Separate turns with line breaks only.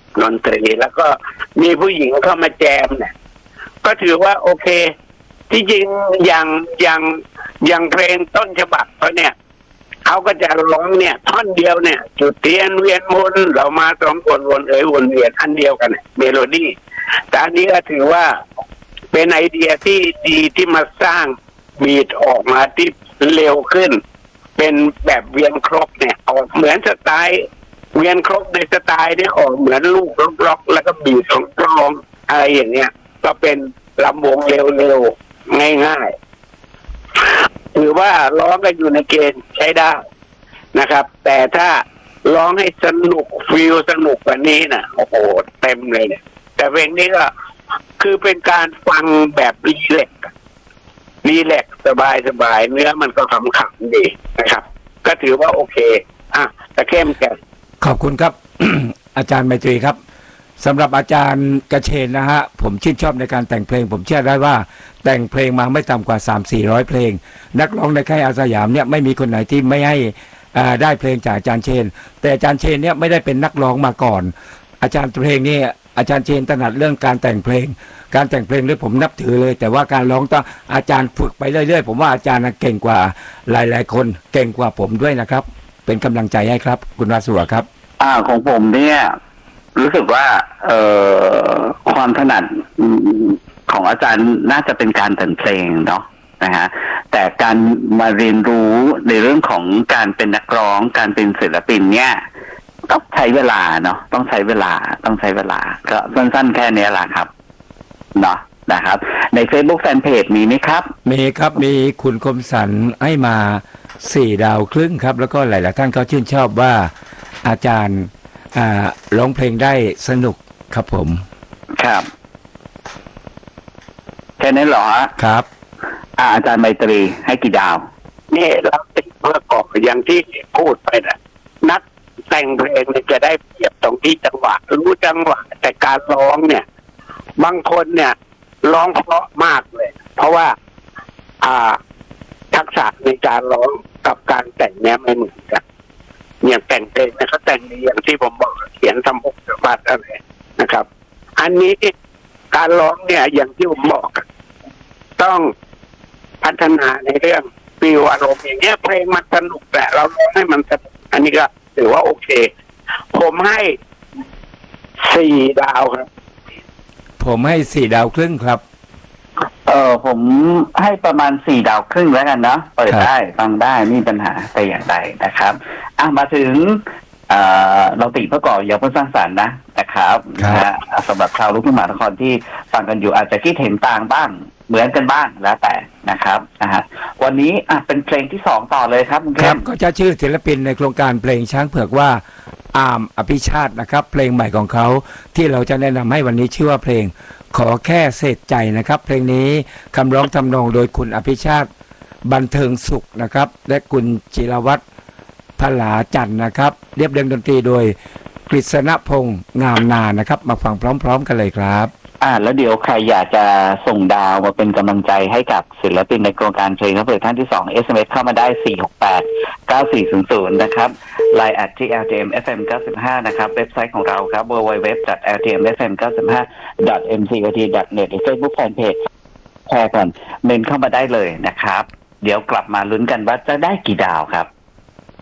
ดนตรีแล้วก็มีผู้หญิงเข้ามาแจมเนี่ยก็ถือว่าโอเคที่จริงอย่างเพลงต้นฉบับเขาเนี่ยเขาก็จะร้องเนี่ยท่อนเดียวเนี่ยจุดเทียนเวียนมนต์เรามาสองคนวนวนเวียนอันเดียวกันเมโลดี้แต่อันนี้ก็ถือว่าเป็นไอเดียที่ดีที่มาสร้างบีทออกมาที่เร็วขึ้นเป็นแบบเวียนครบเนี่ยออกเหมือนสไตล์เวียนครบในสไตล์เนี่ยออกเหมือนลูกล็อกแล้วก็บีทของกลองอะไรอย่างเงี้ยก็เป็นลำวงเร็วๆง่ายๆถือว่าร้องกันอยู่ในเกณฑ์ใช้ได้นะครับแต่ถ้าร้องให้สนุกฟีลสนุกกว่านี้นะโอ้โหเต็มเลยเนี่ยแต่เพลงนี้ก็คือเป็นการฟังแบบรีแลกซ์สบายเนื้อมันก็ขำๆดีนะครับก็ถือว่าโอเคแต่เข้มแก่
ขอบคุณครับ อาจารย์ไมตรีครับสำหรับอาจารย์กระเชนนะฮะผมชื่นชอบในการแต่งเพลงผมเชื่อได้ว่าแต่งเพลงมาไม่ต่ำกว่า 300-400 เพลงนักร้องในค่ายอาสยามเนี่ยไม่มีคนไหนที่ไม่ให้ได้เพลงจากอาจารย์เชนแต่อาจารย์เชนเนี่ยไม่ได้เป็นนักร้องมาก่อนอาจารย์เพลงนี่อาจารย์เชนถนัดเรื่องการแต่งเพลงด้วยผมนับถือเลยแต่ว่าการร้องต้องอาจารย์ฝึกไปเรื่อยๆผมว่าอาจารย์เก่งกว่าหลายๆคนเก่งกว่าผมด้วยนะครับเป็นกำลังใจให้ครับคุณวาสุวะครับ
ของผมเนี่ยรู้สึกว่าความถนัดของอาจารย์น่าจะเป็นการแต่งเพลงเนาะนะฮะแต่การมาเรียนรู้ในเรื่องของการเป็นนักร้องการเป็นศิลปินเนี่ยต้องใช้เวลาเนาะต้องใช้เวลาก็สั้นๆแค่นี้แหละครับเนาะนะครับใน Facebook Fanpage มีไหมครับ
มีครับมีคุณคมสันให้มา4 ดาวครึ่งครับแล้วก็หลายๆท่านก็ชื่นชอบว่าอาจารย์ร้องเพลงได้สนุกครับผม
ครับแค่นั้นเหรอ
ครับ
อาจารย์ไมตรีให้กี่ดาว
นี่เราติดประกอบอย่างที่พูดไปนะนักแต่งเพลงเนี่ยจะได้เปรียบตรงที่จังหวะรู้จังหวะแต่การร้องเนี่ยบางคนเนี่ยร้องเพราะมากเลยเพราะว่าทักษะในการร้องกับการแต่งเนี่ยไม่เหมือนกันอย่างแต่งเพลงนะเขาแต่งดีอย่างที่ผมบอกเขียนทำบุกบัตรอะไรนะครับอันนี้การร้องเนี่ยอย่างที่ผมบอกต้องพัฒนาในเรื่องฟีลอารมณ์อย่างเงี้ยเพลงมันสนุกแต่เราร้องให้มันสนุกอันนี้ก็ถือว่าโอเคผมให้4 ดาวครับ
ผมให้4 ดาวครึ่งครับ
ผมให้ประมาณ4 ดาวครึ่งแล้วกันเนาะเปิดได้ฟังได้ไม่มีปัญหาแต่อย่างใดนะครับมาถึงเราติเพื่อก่ออย่าเพิ่งสร้างสรรค์นะครับสำหรับชาวลูกทุ่งมหานครที่ฟังกันอยู่อาจจะคิดเห็นต่างบ้างเหมือนกันบ้างแล้วแต่นะครับวันนี้เป็นเพลงที่2ต่อเลยครับ
ครับก็จะชื่อศิลปินในโครงการเพลงช้างเผือกว่าอาร์มอภิชาตินะครับเพลงใหม่ของเขาที่เราจะแนะนำให้วันนี้ชื่อว่าเพลงขอแค่เศษใจนะครับเพลงนี้คำร้องทำนองโดยคุณอภิชาติบันเทิงสุขนะครับและคุณจิรวัตรพลาจันทร์นะครับเรียบเรียงดนตรีโดยกฤษณพงษ์งามนานะครับมาฟังพร้อมๆกันเลยครับ
แล้วเดี๋ยวใครอยากจะส่งดาวมาเป็นกำลังใจให้กับศิลปินในโครงการเพลงครับเปิดท่านที่2 SMS เข้ามาได้4689400นะครับไลน์@ที่ LTM FM 95นะครับเว็บไซต์ของเราครับ www.ltmfm95.mcot.net ใน Facebook Fanpage แชร์ก่อนเมนเข้ามาได้เลยนะครับเดี๋ยวกลับมาลุ้นกันว่าจะได้กี่ดาวครับ